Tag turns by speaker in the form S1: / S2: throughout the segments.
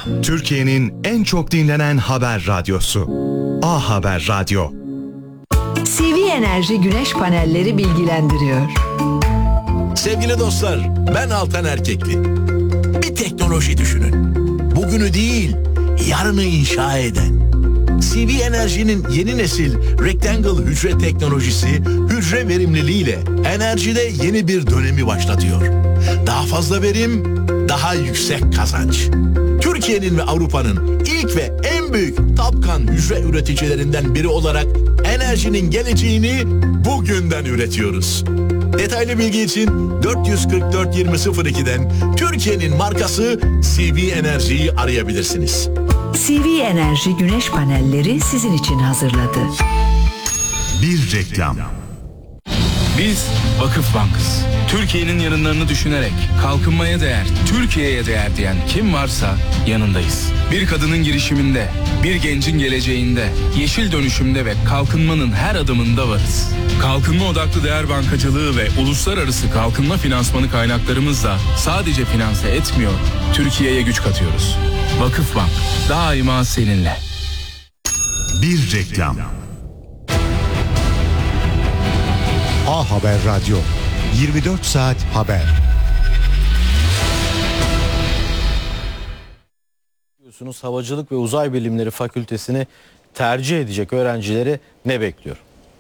S1: Türkiye'nin en çok dinlenen haber radyosu. A Haber Radyo.
S2: CV Enerji güneş panelleri bilgilendiriyor.
S3: Sevgili dostlar, ben Altan Erkekli. Bir teknoloji düşünün. Bugünü değil, yarını inşa eden. CV Enerji'nin yeni nesil Rectangle hücre teknolojisi, hücre verimliliğiyle enerjide yeni bir dönemi başlatıyor. Daha fazla verim, daha yüksek kazanç. Türkiye'nin ve Avrupa'nın ilk ve en büyük Topkan hücre üreticilerinden biri olarak enerjinin geleceğini bugünden üretiyoruz. Detaylı bilgi için 444 2002'den Türkiye'nin markası CV Enerji'yi arayabilirsiniz.
S2: CV Enerji güneş panelleri sizin için hazırladı.
S1: Bir reklam.
S4: Biz Vakıf Bank'ız. Türkiye'nin yarınlarını düşünerek kalkınmaya değer, Türkiye'ye değer diyen kim varsa yanındayız. Bir kadının girişiminde, bir gencin geleceğinde, yeşil dönüşümde ve kalkınmanın her adımında varız. Kalkınma odaklı değer bankacılığı ve uluslararası kalkınma finansmanı kaynaklarımızla sadece finanse etmiyor, Türkiye'ye güç katıyoruz. Vakıf Bank, daima seninle.
S1: Bir reklam.
S5: A Haber Radyo. 24 saat haber.
S6: Havacılık ve Uzay Bilimleri Fakültesini tercih edecek öğrencileri ne bekliyor?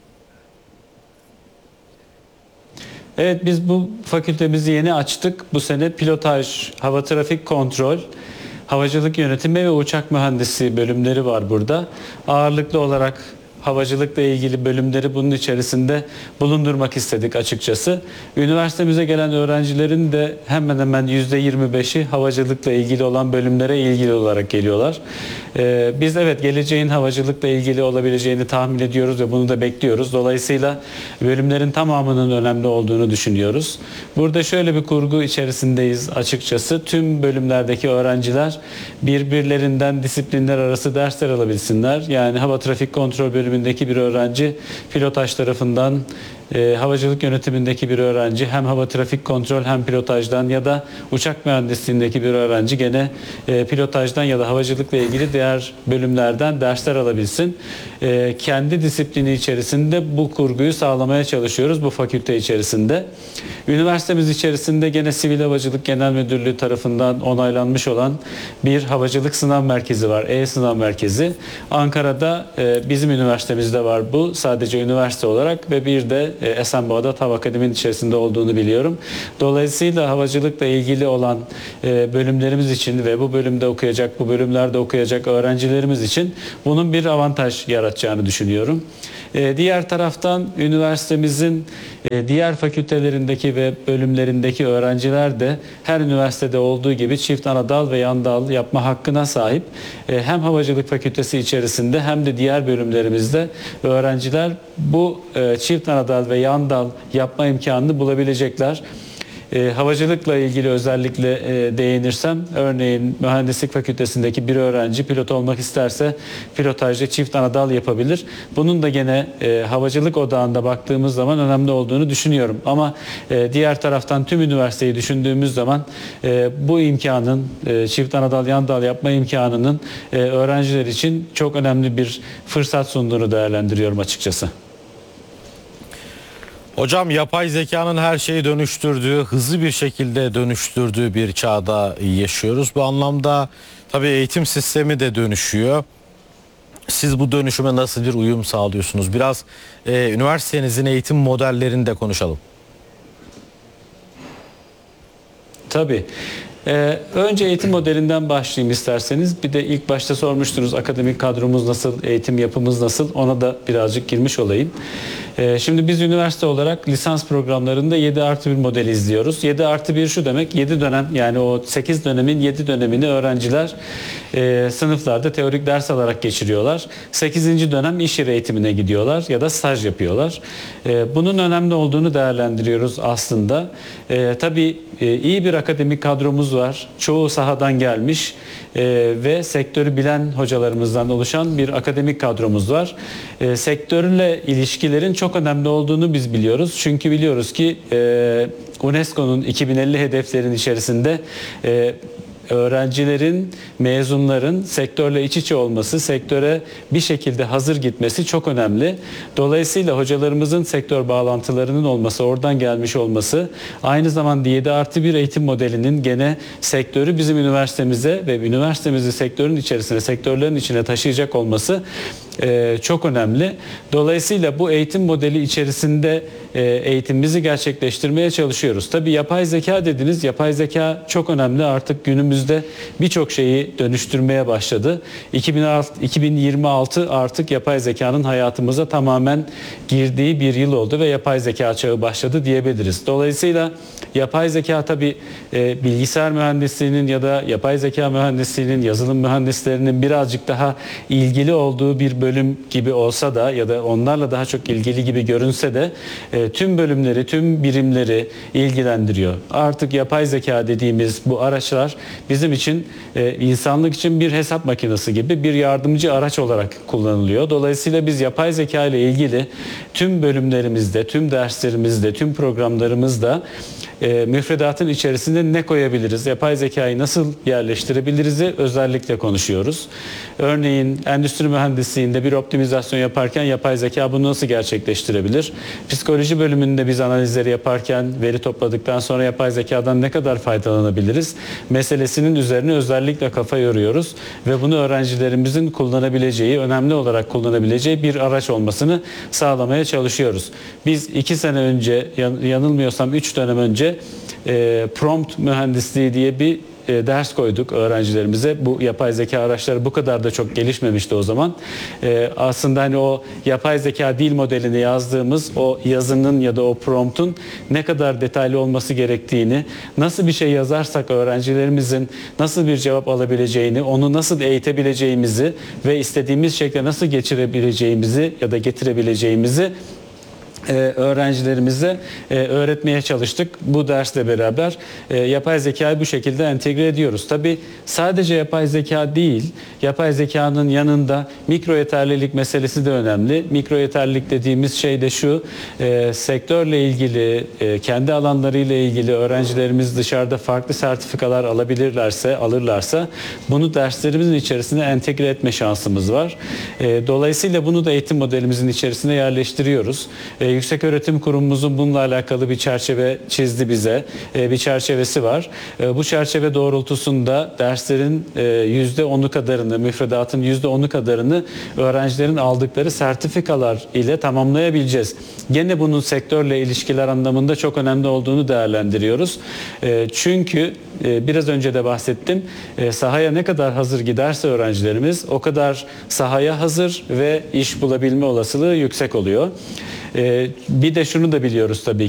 S7: Evet, biz bu fakültemizi yeni açtık. Bu sene pilotaj, hava trafik kontrol, havacılık yönetimi ve uçak mühendisi bölümleri var burada. Ağırlıklı olarak havacılıkla ilgili bölümleri bunun içerisinde bulundurmak istedik açıkçası. Üniversitemize gelen öğrencilerin de hemen hemen %25'i havacılıkla ilgili olan bölümlere ilgili olarak geliyorlar. Biz evet geleceğin havacılıkla ilgili olabileceğini tahmin ediyoruz ve bunu da bekliyoruz. Dolayısıyla bölümlerin tamamının önemli olduğunu düşünüyoruz. Burada şöyle bir kurgu içerisindeyiz açıkçası. Tüm bölümlerdeki öğrenciler birbirlerinden disiplinler arası dersler alabilsinler. Yani hava trafik kontrol bölümündeki bir öğrenci pilotaj tarafından, havacılık yönetimindeki bir öğrenci hem hava trafik kontrol hem pilotajdan ya da uçak mühendisliğindeki bir öğrenci gene pilotajdan ya da havacılıkla ilgili diğer bölümlerden dersler alabilsin. Kendi disiplini içerisinde bu kurguyu sağlamaya çalışıyoruz bu fakülte içerisinde. Üniversitemiz içerisinde gene Sivil Havacılık Genel Müdürlüğü tarafından onaylanmış olan bir havacılık sınav merkezi var. E-sınav merkezi. Ankara'da bizim üniversitemizde var bu. Sadece üniversite olarak ve bir de Esenboğa'da TAV Akademi'nin içerisinde olduğunu biliyorum. Dolayısıyla havacılıkla ilgili olan bölümlerimiz için ve bu bölümde okuyacak, bu bölümlerde okuyacak öğrencilerimiz için bunun bir avantaj yaratacağını düşünüyorum. Diğer taraftan üniversitemizin diğer fakültelerindeki ve bölümlerindeki öğrenciler de her üniversitede olduğu gibi çift ana dal ve yan dal yapma hakkına sahip. Hem havacılık fakültesi içerisinde hem de diğer bölümlerimizde öğrenciler bu çift ana dal ve yan dal yapma imkanını bulabilecekler. Havacılıkla ilgili özellikle değinirsem, örneğin mühendislik fakültesindeki bir öğrenci pilot olmak isterse pilotajda çift ana dal yapabilir. Bunun da gene havacılık odağında baktığımız zaman önemli olduğunu düşünüyorum. Ama diğer taraftan tüm üniversiteyi düşündüğümüz zaman bu imkanın, çift ana dal yan dal yapma imkanının öğrenciler için çok önemli bir fırsat sunduğunu değerlendiriyorum açıkçası.
S6: Hocam, yapay zekanın her şeyi dönüştürdüğü, hızlı bir şekilde dönüştürdüğü bir çağda yaşıyoruz. Bu anlamda tabii eğitim sistemi de dönüşüyor. Siz bu dönüşüme nasıl bir uyum sağlıyorsunuz? Biraz üniversitenizin eğitim modellerini de konuşalım.
S7: Tabii. Önce eğitim modelinden başlayayım isterseniz. Bir de ilk başta sormuştunuz akademik kadromuz nasıl, eğitim yapımız nasıl, ona da birazcık girmiş olayım. Şimdi biz üniversite olarak lisans programlarında 7+1 modeli izliyoruz. 7+1 şu demek, 7 dönem, yani o 8 dönemin 7 dönemini öğrenciler sınıflarda teorik ders alarak geçiriyorlar. 8. dönem iş yeri eğitimine gidiyorlar ya da staj yapıyorlar. Bunun önemli olduğunu değerlendiriyoruz aslında. Tabii iyi bir akademik kadromuz var. Çoğu sahadan gelmiş ve sektörü bilen hocalarımızdan oluşan bir akademik kadromuz var. Sektörle ilişkilerin çok önemli olduğunu biz biliyoruz. Çünkü biliyoruz ki UNESCO'nun 2050 hedeflerinin içerisinde öğrencilerin, mezunların sektörle iç içe olması, sektöre bir şekilde hazır gitmesi çok önemli. Dolayısıyla hocalarımızın sektör bağlantılarının olması, oradan gelmiş olması, aynı zamanda 7+1 eğitim modelinin gene sektörü bizim üniversitemize ve üniversitemizi sektörün içerisine, sektörlerin içine taşıyacak olması çok önemli. Dolayısıyla bu eğitim modeli içerisinde eğitimimizi gerçekleştirmeye çalışıyoruz. Tabii yapay zeka dediniz. Yapay zeka çok önemli. Artık günümüzde birçok şeyi dönüştürmeye başladı. 2026 artık yapay zekanın hayatımıza tamamen girdiği bir yıl oldu ve yapay zeka çağı başladı diyebiliriz. Dolayısıyla yapay zeka tabii bilgisayar mühendisliğinin ya da yapay zeka mühendisliğinin, yazılım mühendislerinin birazcık daha ilgili olduğu bir bölüm gibi olsa da ya da onlarla daha çok ilgili gibi görünse de tüm bölümleri, tüm birimleri ilgilendiriyor. Artık yapay zeka dediğimiz bu araçlar bizim için, insanlık için bir hesap makinesi gibi bir yardımcı araç olarak kullanılıyor. Dolayısıyla biz yapay zeka ile ilgili tüm bölümlerimizde, tüm derslerimizde, tüm programlarımızda müfredatın içerisinde ne koyabiliriz, yapay zekayı nasıl yerleştirebiliriz'i özellikle konuşuyoruz. Örneğin endüstri mühendisliğinde bir optimizasyon yaparken yapay zeka bunu nasıl gerçekleştirebilir? Psikoloji bölümünde biz analizleri yaparken veri topladıktan sonra yapay zekadan ne kadar faydalanabiliriz meselesinin üzerine özellikle kafa yoruyoruz ve bunu öğrencilerimizin kullanabileceği, önemli olarak kullanabileceği bir araç olmasını sağlamaya çalışıyoruz. Biz 2 sene önce, yanılmıyorsam 3 dönem önce prompt mühendisliği diye bir ders koyduk öğrencilerimize. Bu yapay zeka araçları bu kadar da çok gelişmemişti o zaman. Aslında hani o yapay zeka dil modelini yazdığımız o yazının ya da o promptun ne kadar detaylı olması gerektiğini, nasıl bir şey yazarsak öğrencilerimizin nasıl bir cevap alabileceğini, onu nasıl eğitebileceğimizi ve istediğimiz şekilde nasıl geçirebileceğimizi ya da getirebileceğimizi öğrencilerimize öğretmeye çalıştık. Bu dersle beraber yapay zekayı bu şekilde entegre ediyoruz. Tabii sadece yapay zeka değil, yapay zekanın yanında mikro yeterlilik meselesi de önemli. Mikro yeterlilik dediğimiz şey de şu, sektörle ilgili, kendi alanlarıyla ilgili öğrencilerimiz dışarıda farklı sertifikalar alırlarsa bunu derslerimizin içerisine entegre etme şansımız var. Dolayısıyla bunu da eğitim modelimizin içerisine yerleştiriyoruz. Yükseköğretim Kurumumuzun bununla alakalı bir çerçeve çizdi bize. Bir çerçevesi var. Bu çerçeve doğrultusunda derslerin %10'u kadarını, müfredatın %10'u kadarını öğrencilerin aldıkları sertifikalar ile tamamlayabileceğiz. Gene bunun sektörle ilişkiler anlamında çok önemli olduğunu değerlendiriyoruz. Çünkü biraz önce de bahsettim. Sahaya ne kadar hazır giderse öğrencilerimiz o kadar sahaya hazır ve iş bulabilme olasılığı yüksek oluyor. Bir de şunu da biliyoruz tabii